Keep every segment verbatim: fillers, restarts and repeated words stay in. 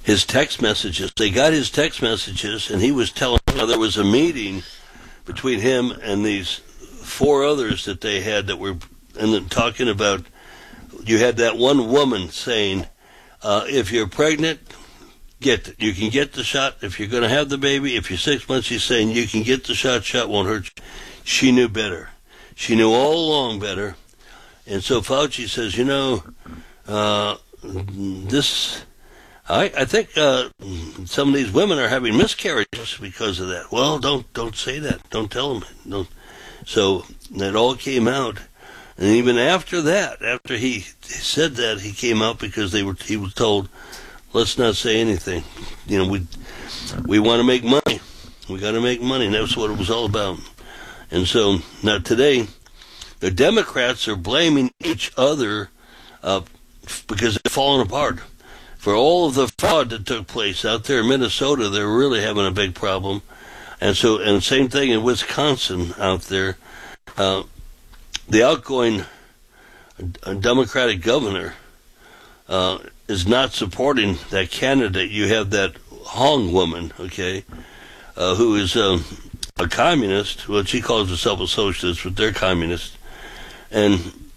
his text messages. They got his text messages, and he was telling how there was a meeting between him and these four others that they had that were and then talking about. You had that one woman saying, uh, if you're pregnant, get it. You can get the shot. If you're going to have the baby, if you're six months, she's saying you can get the shot. Shot won't hurt you. She knew better. She knew all along better. And so Fauci says, you know, uh, this, I, I think uh, some of these women are having miscarriages because of that. Well, don't don't say that. Don't tell them. Don't. So that all came out. And even after that, after he said that, he came out because they were. He was told, "Let's not say anything. You know, we we want to make money. We got to make money." And that's what it was all about. And so now today, the Democrats are blaming each other uh, because they're falling apart for all of the fraud that took place out there in Minnesota. They're really having a big problem, and so and same thing in Wisconsin out there. Uh, The outgoing Democratic governor uh, is not supporting that candidate. You have that Hong woman, okay, uh, who is um, a communist. Well, she calls herself a socialist, but they're communist. And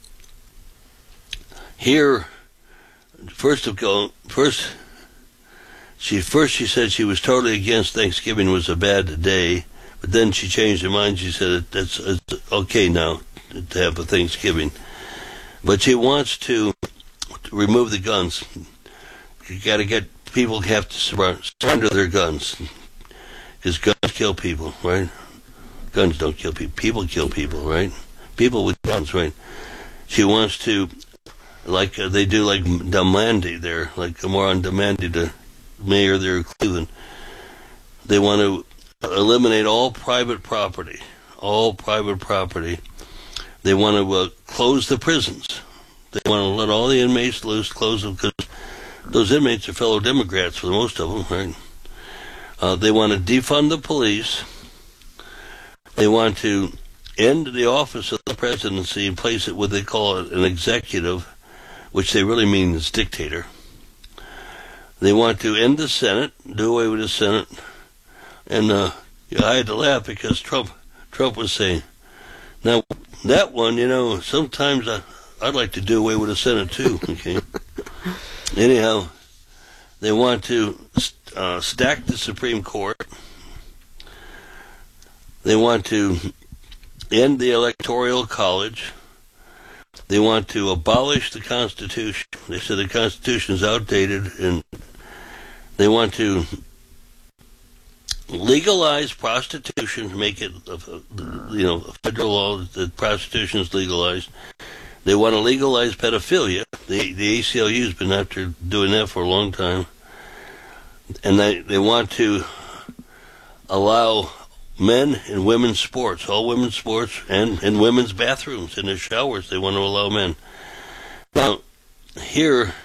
here, first of all, first she first she said she was totally against Thanksgiving was a bad day, but then she changed her mind. She said that's it's okay now to have a Thanksgiving, but she wants to, to remove the guns. You got to get people have to surrender their guns because guns kill people, right? Guns don't kill people. People kill people, right? People with guns, right? She wants to, like uh, they do, like Demandi there, like Moran Demandi, the mayor there of Cleveland. They want to eliminate all private property, all private property. They want to uh, close the prisons. They want to let all the inmates loose, close them, because those inmates are fellow Democrats for the most of them, right? Uh, they want to defund the police. They want to end the office of the presidency and place it what they call an executive, which they really mean is dictator. They want to end the Senate, do away with the Senate. And uh, yeah, I had to laugh because Trump, Trump was saying, now, that one, you know, sometimes I, I'd like to do away with the Senate, too, okay? Anyhow, they want to uh, stack the Supreme Court. They want to end the Electoral College. They want to abolish the Constitution. They said the Constitution is outdated, and they want to legalize prostitution, make it, you know, a federal law that prostitution is legalized. They want to legalize pedophilia. The the A C L U has been after doing that for a long time. And they, they want to allow men and women's sports, all women's sports, and in women's bathrooms, in their showers, they want to allow men. Now, here,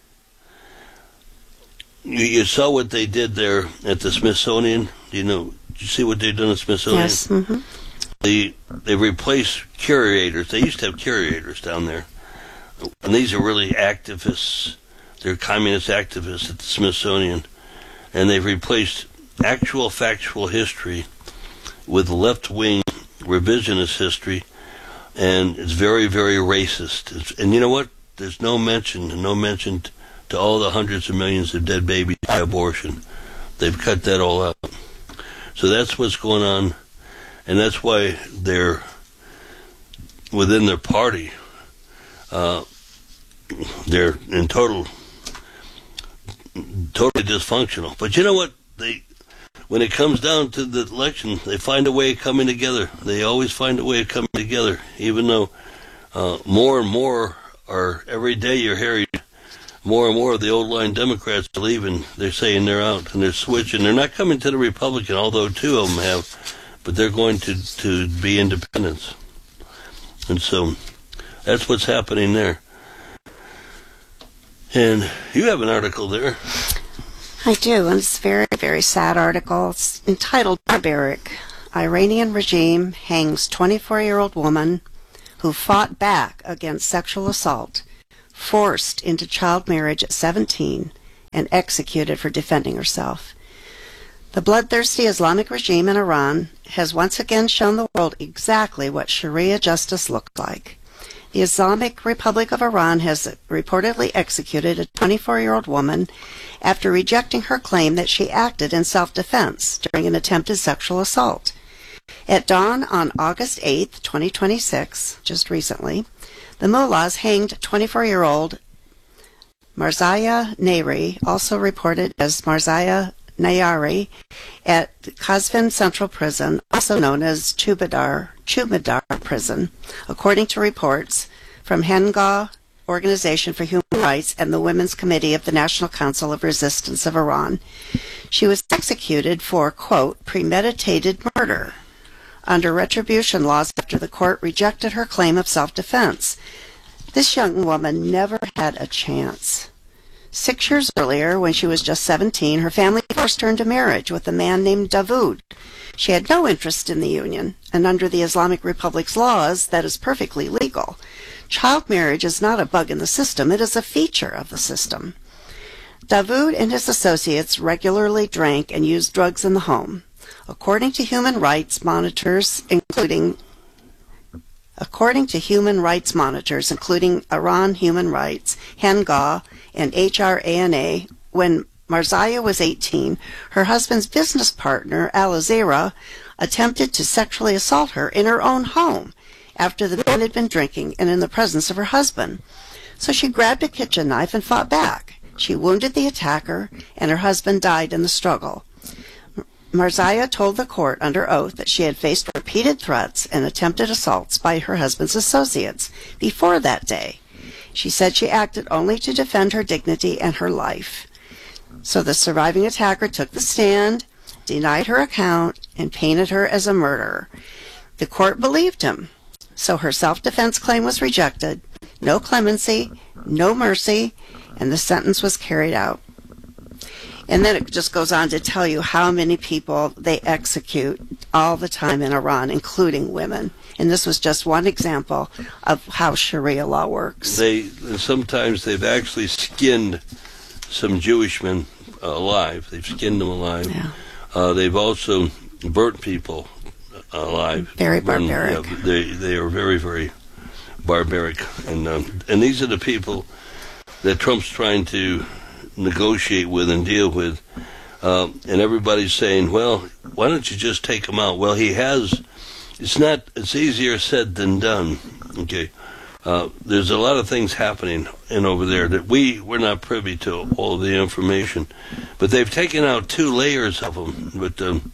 you, you saw what they did there at the Smithsonian. You know, did you see what they done at Smithsonian? Yes. Mm-hmm. They, they replaced curators. They used to have curators down there. And these are really activists. They're communist activists at the Smithsonian. And they've replaced actual factual history with left-wing revisionist history. And it's very, very racist. It's, and you know what? There's no mention, no mention to all the hundreds of millions of dead babies by abortion. They've cut that all out. So that's what's going on. And that's why they're, within their party, uh, they're in total, totally dysfunctional. But you know what? They, when it comes down to the election, they find a way of coming together. They always find a way of coming together, even though uh, more and more are, every day you're hearing more and more of the old line Democrats are leaving. They're saying they're out and they're switching. They're not coming to the Republican, although two of them have. But they're going to, to be independents. And so that's what's happening there. And you have an article there. I do, and it's a very, very sad article. It's entitled Barbaric. Iranian regime hangs twenty-four-year-old woman who fought back against sexual assault, forced into child marriage at seventeen, and executed for defending herself. The bloodthirsty Islamic regime in Iran has once again shown the world exactly what Sharia justice looked like. The Islamic Republic of Iran has reportedly executed a twenty-four-year-old woman after rejecting her claim that she acted in self-defense during an attempted sexual assault. At dawn on August eighth, twenty twenty-six, just recently, the mullahs hanged twenty-four-year-old Marzieh Nairi, also reported as Marzieh Nayari, at Qazvin Central Prison, also known as Chubadar, Chubadar Prison, according to reports from Henga Organization for Human Rights and the Women's Committee of the National Council of Resistance of Iran. She was executed for, quote, premeditated murder under retribution laws after the court rejected her claim of self-defense. This young woman never had a chance. Six years earlier, when she was just seventeen, her family forced her into marriage with a man named Davoud. She had no interest in the union, and under the Islamic Republic's laws, that is perfectly legal. Child marriage is not a bug in the system, it is a feature of the system. Davoud and his associates regularly drank and used drugs in the home. According to human rights monitors, including According to human rights monitors, including Iran Human Rights, Henga, and H R A N A, when Marzieh was eighteen, her husband's business partner, Al-Azira, attempted to sexually assault her in her own home after the man had been drinking and in the presence of her husband. So she grabbed a kitchen knife and fought back. She wounded the attacker, and her husband died in the struggle. Marzieh told the court under oath that she had faced repeated threats and attempted assaults by her husband's associates before that day. She said she acted only to defend her dignity and her life. So the surviving attacker took the stand, denied her account, and painted her as a murderer. The court believed him, so her self-defense claim was rejected, no clemency, no mercy, and the sentence was carried out. And then it just goes on to tell you how many people they execute all the time in Iran, including women. And this was just one example of how Sharia law works. They sometimes they've actually skinned some Jewish men uh, alive. They've skinned them alive. Yeah. Uh, they've also burnt people alive. Very barbaric. And, yeah, they they are very very barbaric, and um, and these are the people that Trump's trying to negotiate with and deal with, uh, and everybody's saying, well, why don't you just take him out? Well, he has. It's not. It's easier said than done. Okay, uh, there's a lot of things happening in over there that we we're not privy to all of the information, but they've taken out two layers of them. But um,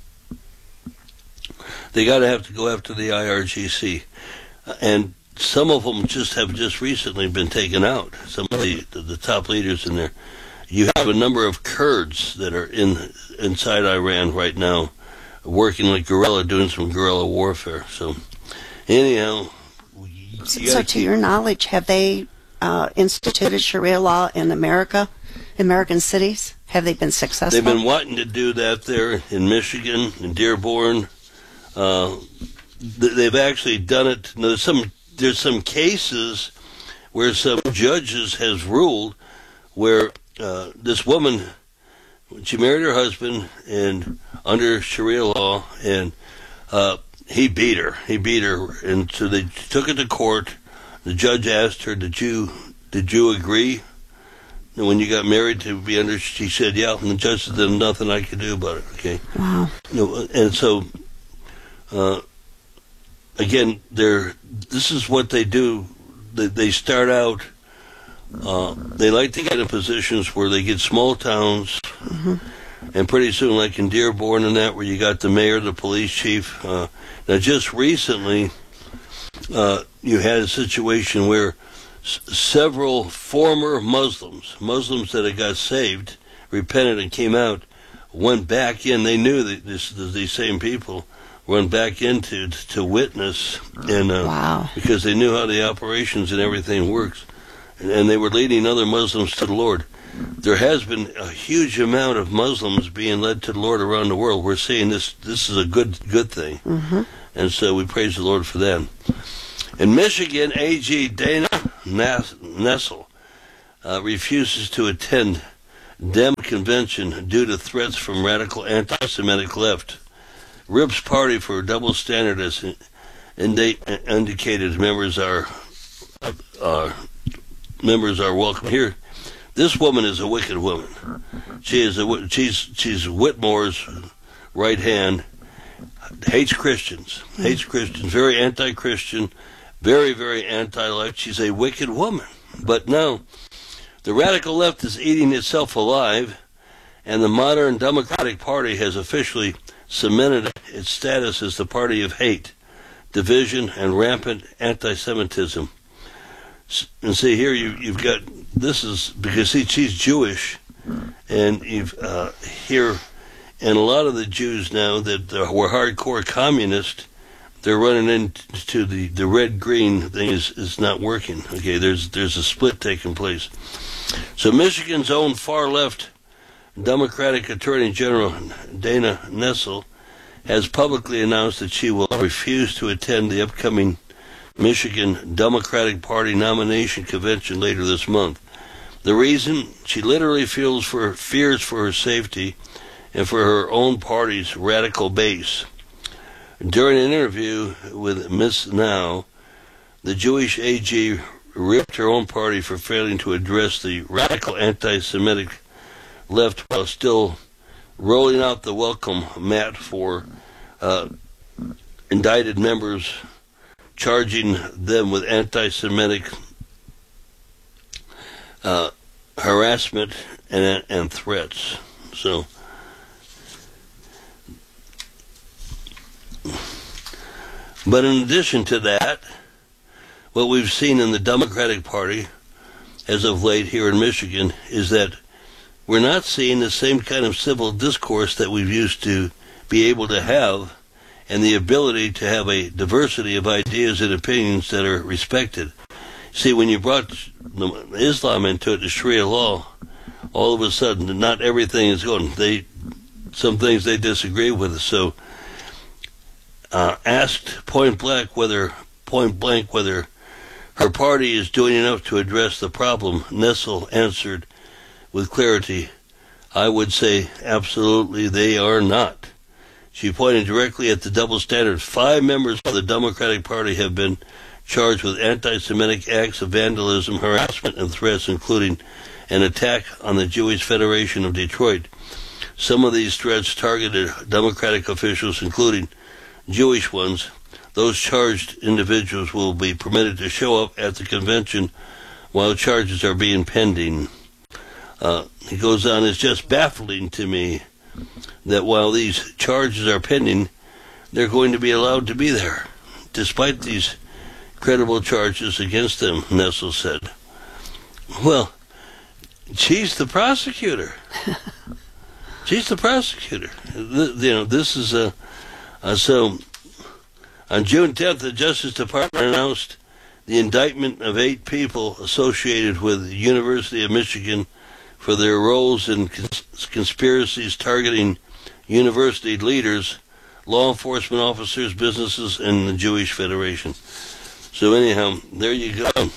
they got to have to go after the I R G C, and some of them just have just recently been taken out. Some of the the, the top leaders in there. You have a number of Kurds that are in inside Iran right now, working like guerrilla, doing some guerrilla warfare. So, anyhow, so, so to your knowledge, have they uh, instituted Sharia law in America, American cities? Have they been successful? They've been wanting to do that there in Michigan, in Dearborn. Uh, they've actually done it. There's some there's some cases where some judges has ruled where. Uh, this woman, she married her husband, and under Sharia law, and uh, he beat her. He beat her, and so they took it to court. The judge asked her, "Did you did you agree and when you got married to be under?" She said, "Yeah." And the judge said, "There's nothing I can do about it." Okay. Wow. You know, and so, uh, again, they're this is what they do. They, they start out. Uh, they like to get in positions where they get small towns, mm-hmm. and pretty soon, like in Dearborn and that, where you got the mayor, the police chief. Uh, now, just recently, uh, you had a situation where s- several former Muslims, Muslims that had got saved, repented and came out, went back in. They knew that this, these same people went back into to witness, and uh, wow. because they knew how the operations and everything works. And they were leading other Muslims to the Lord. There has been a huge amount of Muslims being led to the Lord around the world. We're seeing this. This is a good good thing, mm-hmm. and so we praise the Lord for them. In Michigan, A G Dana Nessel uh, refuses to attend Dem convention due to threats from radical anti-Semitic left. Rip's party for double standard as indicated members are uh, members are welcome here. This woman is a wicked woman. She is a she's she's Whitmore's right hand. Hates Christians. Hates Christians. Very anti-Christian. Very very anti-life. She's a wicked woman. But now, the radical left is eating itself alive, and the modern Democratic Party has officially cemented its status as the party of hate, division, and rampant anti-Semitism. And see here, you, you've got, this is, because see, she's Jewish, and you've, uh, here, and a lot of the Jews now that were hardcore communist, they're running into the, the red-green thing is, is not working. Okay, there's there's a split taking place. So Michigan's own far-left Democratic Attorney General Dana Nessel has publicly announced that she will refuse to attend the upcoming Michigan Democratic Party nomination convention later this month. The reason? She literally feels for fears for her safety and for her own party's radical base. During an interview with Miss Now, the Jewish A G ripped her own party for failing to address the radical anti-Semitic left while still rolling out the welcome mat for uh, indicted members, charging them with anti-Semitic uh, harassment and, and threats. So, but in addition to that, what we've seen in the Democratic Party as of late here in Michigan is that we're not seeing the same kind of civil discourse that we've used to be able to have, and the ability to have a diversity of ideas and opinions that are respected. See, when you brought Islam into it, the Sharia law, all of a sudden, not everything is going. They, some things they disagree with. So, uh, asked point blank whether point blank whether her party is doing enough to address the problem, Nessel answered with clarity, "I would say absolutely they are not." She pointed directly at the double standard. Five members of the Democratic Party have been charged with anti-Semitic acts of vandalism, harassment, and threats, including an attack on the Jewish Federation of Detroit. Some of these threats targeted Democratic officials, including Jewish ones. Those charged individuals will be permitted to show up at the convention while charges are being pending. Uh, he goes on, "It's just baffling to me that while these charges are pending, they're going to be allowed to be there, despite these credible charges against them," Nessel said. Well, she's the prosecutor. She's the prosecutor. You know, this is a... Uh, so, on June tenth, the Justice Department announced the indictment of eight people associated with the University of Michigan for their roles in cons- conspiracies targeting university leaders, law enforcement officers, businesses, and the Jewish Federation. So anyhow, there you go.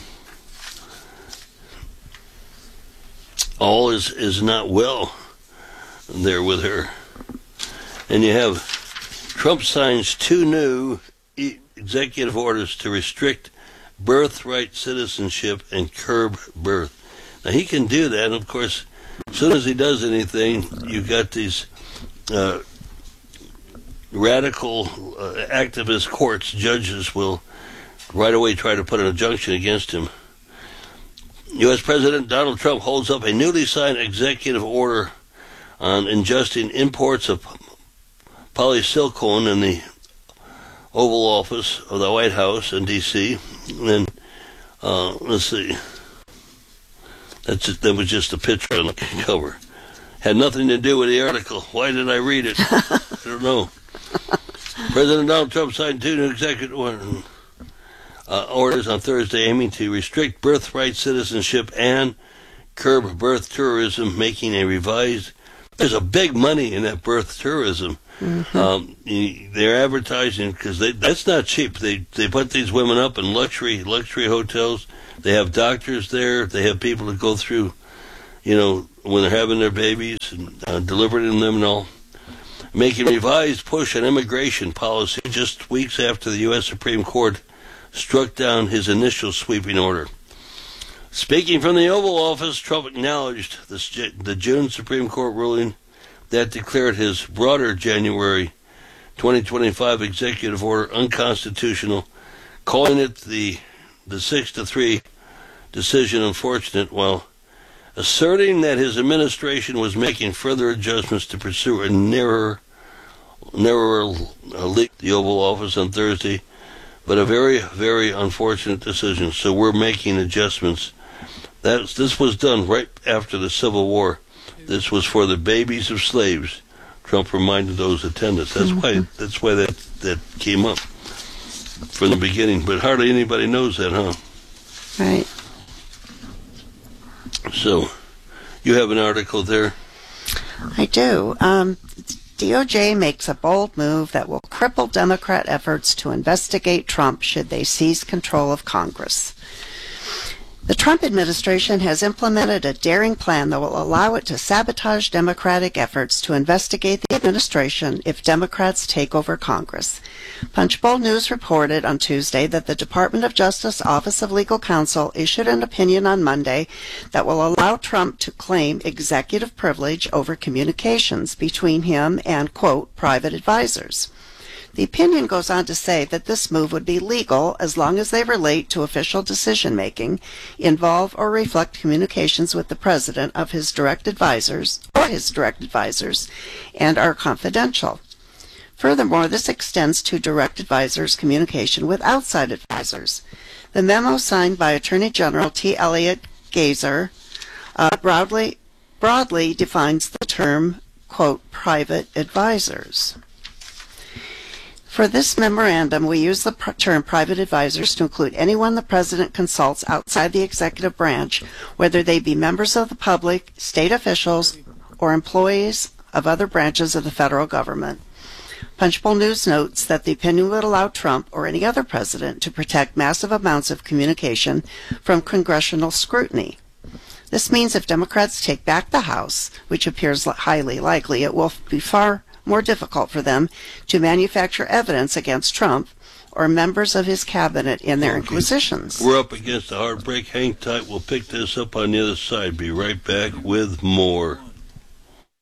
All is, is not well there with her. And you have Trump signs two new e- executive orders to restrict birthright citizenship and curb birth. Now, he can do that, and of course, as soon as he does anything, you've got these uh, radical uh, activist courts, judges will right away try to put an injunction against him. U S President Donald Trump holds up a newly signed executive order on adjusting imports of polysilicon in the Oval Office of the White House in D C And uh, let's see, that's just, that was just a picture on the cover. Had nothing to do with the article. Why did I read it? I don't know. President Donald Trump signed two new executive orders. Uh, orders on Thursday aiming to restrict birthright citizenship and curb birth tourism, making a revised... There's a big money in that birth tourism. Mm-hmm. Um, they're advertising, because they, that's not cheap. They they put these women up in luxury luxury hotels. They have doctors there. They have people that go through you know, when they're having their babies and uh, delivering them and all. Making revised push on immigration policy just weeks after the U S Supreme Court struck down his initial sweeping order. Speaking from the Oval Office, Trump acknowledged this, the June Supreme Court ruling that declared his broader January twenty twenty-five executive order unconstitutional, calling it the the six to three decision unfortunate, while asserting that his administration was making further adjustments to pursue a narrower, narrower leak. The Oval Office on Thursday, but a very, very unfortunate decision. So we're making adjustments. That's, this was done right after the Civil War. This was for the babies of slaves. Trump reminded those attendants. That's why. That's why that that came up from the beginning. But hardly anybody knows that, huh? Right. So, you have an article there? I do. Um, D O J makes a bold move that will cripple Democrat efforts to investigate Trump should they seize control of Congress. The Trump administration has implemented a daring plan that will allow it to sabotage Democratic efforts to investigate the administration if Democrats take over Congress. Punchbowl News reported on Tuesday that the Department of Justice Office of Legal Counsel issued an opinion on Monday that will allow Trump to claim executive privilege over communications between him and, quote, private advisors. The opinion goes on to say that this move would be legal as long as they relate to official decision-making, involve or reflect communications with the president of his direct advisors or his direct advisors, and are confidential. Furthermore, this extends to direct advisors' communication with outside advisors. The memo signed by Attorney General T. Elliott Gazer uh, broadly, broadly defines the term, quote, private advisors. For this memorandum, we use the pr- term private advisors to include anyone the president consults outside the executive branch, whether they be members of the public, state officials, or employees of other branches of the federal government. Punchbowl News notes that the opinion would allow Trump or any other president to protect massive amounts of communication from congressional scrutiny. This means if Democrats take back the House, which appears highly likely, it will be far more difficult for them to manufacture evidence against Trump or members of his cabinet in their okay. inquisitions. We're up against a hard break. Hang tight. We'll pick this up on the other side. Be right back with more.